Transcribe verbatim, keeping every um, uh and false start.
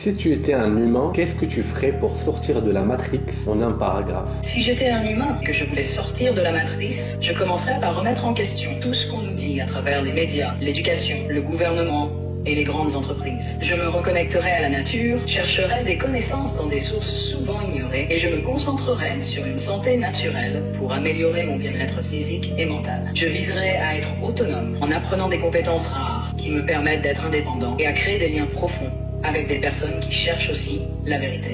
Si tu étais un humain, qu'est-ce que tu ferais pour sortir de la Matrix en un paragraphe? Si j'étais un humain et que je voulais sortir de la matrice, je commencerais par remettre en question tout ce qu'on nous dit à travers les médias, l'éducation, le gouvernement et les grandes entreprises. Je me reconnecterai à la nature, chercherai des connaissances dans des sources souvent ignorées et je me concentrerai sur une santé naturelle pour améliorer mon bien-être physique et mental. Je viserai à être autonome en apprenant des compétences rares qui me permettent d'être indépendant et à créer des liens profonds avec des personnes qui cherchent aussi la vérité.